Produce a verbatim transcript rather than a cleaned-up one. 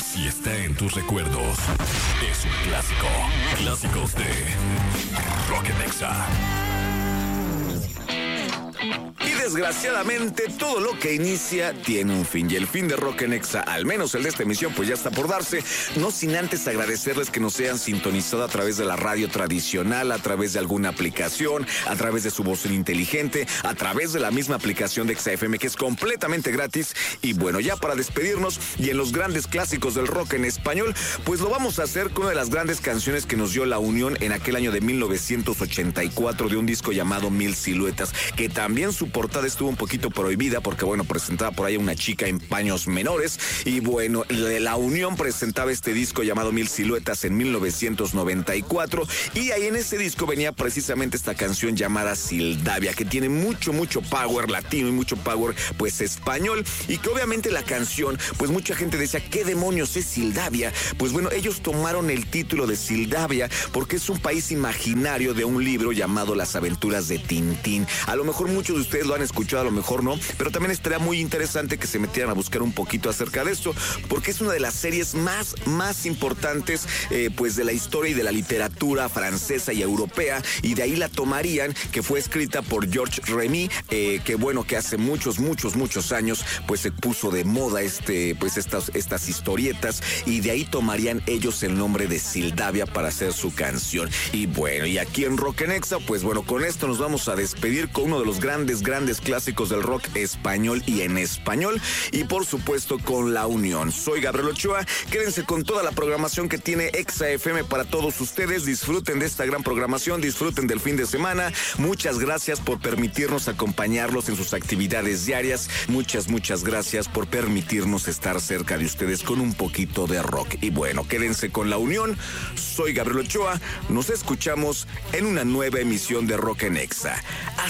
Si está en tus recuerdos, es un clásico. Clásicos de Rock en Exa. Y desgraciadamente todo lo que inicia tiene un fin, y el fin de Rock en Exa, al menos el de esta emisión, pues ya está por darse, no sin antes agradecerles que nos hayan sintonizado a través de la radio tradicional, a través de alguna aplicación, a través de su bocina inteligente, a través de la misma aplicación de Exa F M, que es completamente gratis. Y bueno, ya para despedirnos y en los grandes clásicos del rock en español, pues lo vamos a hacer con una de las grandes canciones que nos dio La Unión en aquel año de mil novecientos ochenta y cuatro, de un disco llamado Mil Siluetas, que también su portada estuvo un poquito prohibida porque, bueno, presentaba por ahí a una chica en paños menores. Y bueno, La Unión presentaba este disco llamado Mil Siluetas en mil novecientos noventa y cuatro, y ahí en ese disco venía precisamente esta canción llamada Sildavia, que tiene mucho, mucho power latino y mucho power, pues, español, y que obviamente la canción, pues mucha gente decía, ¿qué demonios es Sildavia? Pues bueno, ellos tomaron el título de Sildavia porque es un país imaginario de un libro llamado Las Aventuras de Tintín. A lo mejor muchos de ustedes lo han escuchado, a lo mejor no, pero también estaría muy interesante que se metieran a buscar un poquito acerca de esto, porque es una de las series más, más importantes, eh, pues de la historia y de la literatura francesa y europea, y de ahí la tomarían, que fue escrita por Georges Remy, eh, que bueno, que hace muchos, muchos, muchos años, pues se puso de moda este, pues estas, estas historietas, y de ahí tomarían ellos el nombre de Sildavia para hacer su canción. Y bueno, y aquí en Rock en Exa, pues bueno, con esto nos vamos a despedir con uno de los grandes, grandes clásicos del rock español y en español, y por supuesto con La Unión. Soy Gabriel Ochoa, quédense con toda la programación que tiene Exa F M para todos ustedes. Disfruten de esta gran programación, disfruten del fin de semana. Muchas gracias por permitirnos acompañarlos en sus actividades diarias. Muchas, muchas gracias por permitirnos estar cerca de ustedes con un poquito de rock. Y bueno, quédense con La Unión. Soy Gabriel Ochoa, nos escuchamos en una nueva emisión de Rock en Exa. Hasta